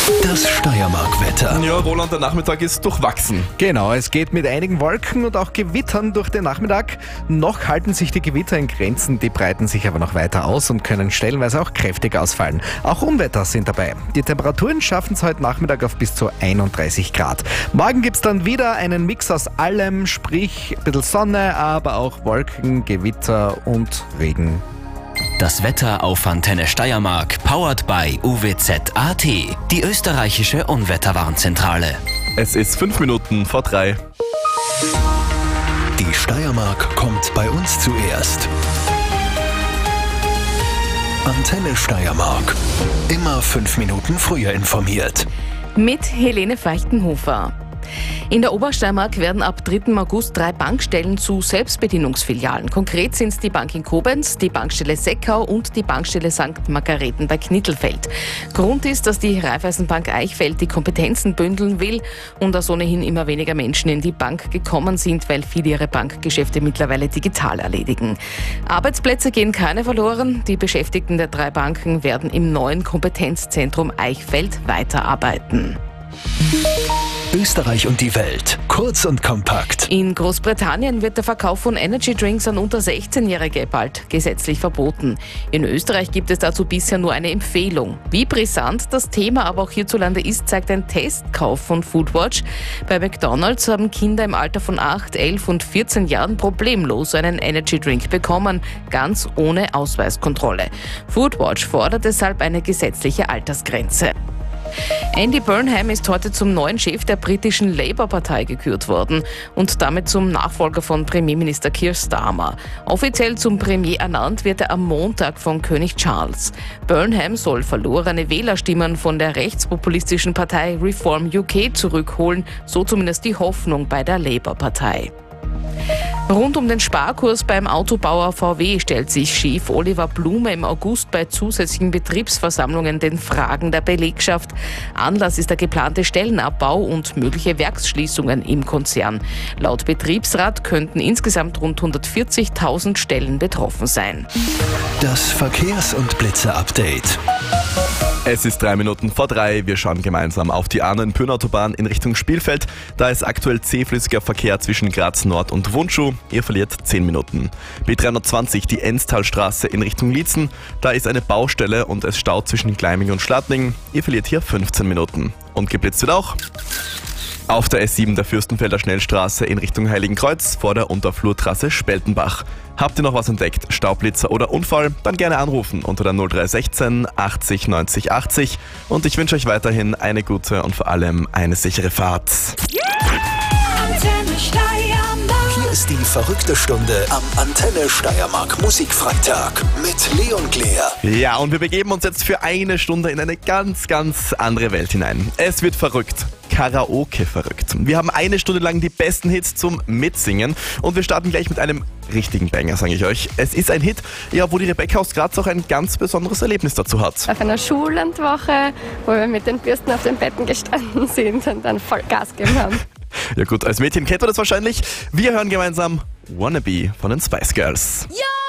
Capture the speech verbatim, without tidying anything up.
Das Steiermark-Wetter. Ja, Roland, der Nachmittag ist durchwachsen. Genau, es geht mit einigen Wolken und auch Gewittern durch den Nachmittag. Noch halten sich die Gewitter in Grenzen, die breiten sich aber noch weiter aus und können stellenweise auch kräftig ausfallen. Auch Unwetter sind dabei. Die Temperaturen schaffen es heute Nachmittag auf bis zu einunddreißig Grad. Morgen gibt es dann wieder einen Mix aus allem, sprich ein bisschen Sonne, aber auch Wolken, Gewitter und Regen. Das Wetter auf Antenne Steiermark, powered by U W Z Punkt A T, die österreichische Unwetterwarnzentrale. Es ist fünf Minuten vor drei. Die Steiermark kommt bei uns zuerst. Antenne Steiermark. Immer fünf Minuten früher informiert. Mit Helene Feichtenhofer. In der Obersteiermark werden ab dritten August drei Bankstellen zu Selbstbedienungsfilialen. Konkret sind es die Bank in Koblenz, die Bankstelle Seckau und die Bankstelle Sankt Margareten bei Knittelfeld. Grund ist, dass die Raiffeisenbank Eichfeld die Kompetenzen bündeln will und dass ohnehin immer weniger Menschen in die Bank gekommen sind, weil viele ihre Bankgeschäfte mittlerweile digital erledigen. Arbeitsplätze gehen keine verloren. Die Beschäftigten der drei Banken werden im neuen Kompetenzzentrum Eichfeld weiterarbeiten. Österreich und die Welt. Kurz und kompakt. In Großbritannien wird der Verkauf von Energy Drinks an unter sechzehnjährige bald gesetzlich verboten. In Österreich gibt es dazu bisher nur eine Empfehlung. Wie brisant das Thema aber auch hierzulande ist, zeigt ein Testkauf von Foodwatch. Bei McDonald's haben Kinder im Alter von acht, elf und vierzehn Jahren problemlos einen Energy Drink bekommen, ganz ohne Ausweiskontrolle. Foodwatch fordert deshalb eine gesetzliche Altersgrenze. Andy Burnham ist heute zum neuen Chef der britischen Labour-Partei gekürt worden und damit zum Nachfolger von Premierminister Keir Starmer. Offiziell zum Premier ernannt wird er am Montag von König Charles. Burnham soll verlorene Wählerstimmen von der rechtspopulistischen Partei Reform U K zurückholen, so zumindest die Hoffnung bei der Labour-Partei. Rund um den Sparkurs beim Autobauer V W stellt sich Chef Oliver Blume im August bei zusätzlichen Betriebsversammlungen den Fragen der Belegschaft. Anlass ist der geplante Stellenabbau und mögliche Werksschließungen im Konzern. Laut Betriebsrat könnten insgesamt rund hundertvierzigtausend Stellen betroffen sein. Das Verkehrs- und Blitze-Update. Es ist drei Minuten vor drei. Wir schauen gemeinsam auf die Ahnen-Pyrn-Autobahn in Richtung Spielfeld. Da ist aktuell zähflüssiger Verkehr zwischen Graz Nord und Wundschuh. Ihr verliert zehn Minuten. B dreihundertzwanzig, die Enstalstraße in Richtung Liezen. Da ist eine Baustelle und es staut zwischen Gleiming und Schladming. Ihr verliert hier fünfzehn Minuten. Und geblitzt wird auch auf der S sieben der Fürstenfelder Schnellstraße in Richtung Heiligenkreuz vor der Unterflurtrasse Speltenbach. Habt ihr noch was entdeckt, Staublitzer oder Unfall? Dann gerne anrufen unter der null drei eins sechs achtzig neunzig achtzig und ich wünsche euch weiterhin eine gute und vor allem eine sichere Fahrt. Hier ist die verrückte Stunde am Antenne Steiermark Musikfreitag mit Leon Claire. Ja, und wir begeben uns jetzt für eine Stunde in eine ganz, ganz andere Welt hinein. Es wird verrückt. Karaoke verrückt. Wir haben eine Stunde lang die besten Hits zum Mitsingen und wir starten gleich mit einem richtigen Banger, sage ich euch. Es ist ein Hit, ja, wo die Rebecca aus Graz auch ein ganz besonderes Erlebnis dazu hat. Auf einer Schullandwoche, wo wir mit den Bürsten auf den Betten gestanden sind und dann voll Gas gegeben haben. Ja gut, als Mädchen kennt man das wahrscheinlich. Wir hören gemeinsam Wannabe von den Spice Girls. Ja!